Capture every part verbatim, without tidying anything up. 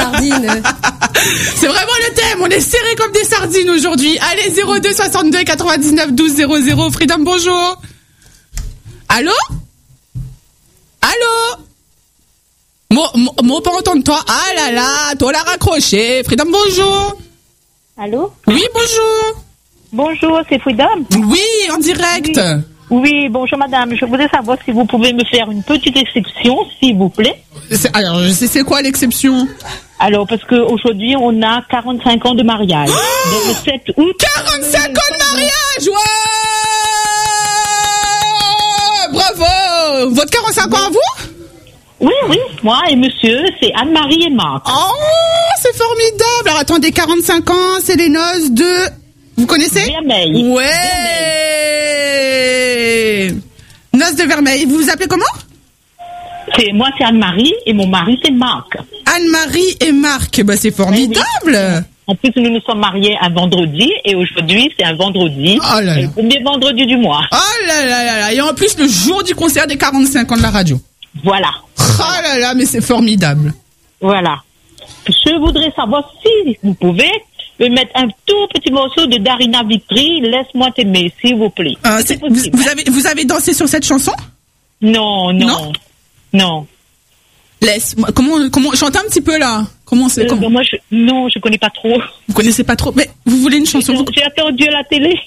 sardines. C'est vraiment le thème, on est serré comme des sardines aujourd'hui. Allez, zéro deux soixante-deux quatre-vingt-dix-neuf douze zéro zéro. Freedom, bonjour. Allô? Allô? Moi, moi, pas entendre toi. Ah là là, toi l'a raccroché. Freedom, bonjour. Allô? Oui, bonjour. Bonjour, c'est Freedom? Oui, en direct. Oui. Oui, bonjour madame. Je voudrais savoir si vous pouvez me faire une petite exception, s'il vous plaît. C'est, alors, je sais c'est quoi l'exception? Alors, parce qu'aujourd'hui, on a quarante-cinq ans de mariage. Oh Donc, le sept août. quarante-cinq ans de mariage! Ouais! Bravo! Votre quarante-cinq ans à vous? Oui, oui, moi et monsieur, c'est Anne-Marie et Marc. Oh, c'est formidable! Alors, attendez, quarante-cinq ans, c'est les noces de... Vous connaissez? Vermeil. Ouais! Vermeil. Noces de Vermeil. Vous vous appelez comment? C'est, moi, c'est Anne-Marie et mon mari, c'est Marc. Anne-Marie et Marc. Bah, c'est formidable! Oui. En plus, nous nous sommes mariés un vendredi et aujourd'hui, c'est un vendredi. Oh là là. Le premier vendredi du mois. Oh là là là là. Et en plus, le jour du concert des quarante-cinq ans de la radio. Voilà. Oh là là, mais c'est formidable. Voilà. Je voudrais savoir si vous pouvez me mettre un tout petit morceau de Darina Vitry, Laisse-moi t'aimer, s'il vous plaît. Euh, c'est, vous, vous, avez, vous avez dansé sur cette chanson? Non, non. Non. Non. Laisse, comment, comment, chante un petit peu là. Comment c'est, euh, comment? Moi, je, non, je connais pas trop. Vous connaissez pas trop, mais vous voulez une chanson? J'ai, vous... j'ai attendu à la télé.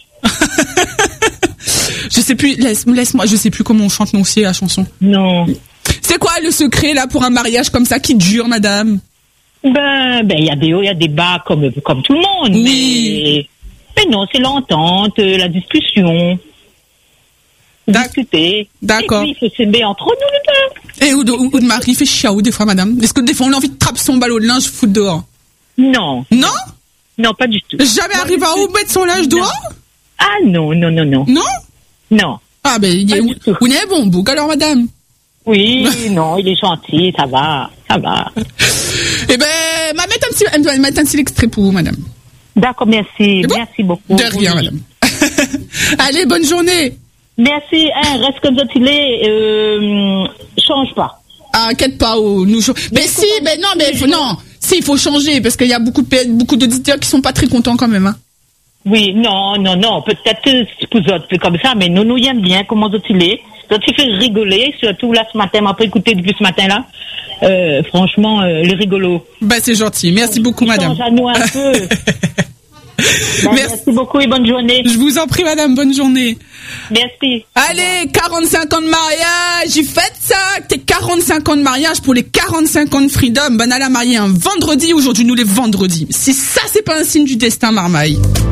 Je sais plus, laisse, laisse-moi, je sais plus comment on chante non c'est la chanson. Non. C'est quoi le secret là pour un mariage comme ça qui dure, madame? Ben, ben, il y a des hauts, il y a des bas comme, comme tout le monde. Oui. Mais, mais non, c'est l'entente, la discussion. Discuter. D'accord. Et puis, il faut s'aimer entre nous, les deux. Et ou de, ou de mari fait chiaou des fois, madame? Est-ce que des fois on a envie de trapper son ballot de linge, foutre dehors? Non. Non? Non, pas du tout. Jamais Moi, arrivé à où mettre son linge non. dehors? Ah non, non, non, non. Non? Non. Ah ben, il est, vous n'avez bon bouc alors, madame? Oui, non, il est gentil, ça va, ça va. Eh ben, m'a mettre un petit, m'a mettre un petit extrait pour vous, madame. D'accord, merci, bon? Merci beaucoup. De rien, madame. Allez, bonne journée. Merci, hein, reste comme ça qu'il est, euh, change pas. Ah, inquiète pas, oh, nous, mais, mais si, mais non, mais faut, non, si, il faut changer, parce qu'il y a beaucoup de, beaucoup d'auditeurs qui sont pas très contents quand même, hein. Oui, non, non, non, peut-être que pour autres, c'est comme ça, mais nous, nous aimons bien comment il est. Donc, il fait rigoler, surtout là, ce matin, m'a pas écouté depuis ce matin-là. Euh, franchement, euh, le rigolo. Bah, c'est gentil. Merci beaucoup, il madame. Change à nous un peu. Ben, merci. merci beaucoup et bonne journée. Je vous en prie, madame, bonne journée. Merci. Allez, quarante-cinq ans de mariage, j'ai fait ça, t'es quarante-cinq ans de mariage pour les quarante-cinq ans de Freedom. Ben, elle a marié un vendredi, aujourd'hui nous les vendredis. Si ça, c'est pas un signe du destin, Marmaille.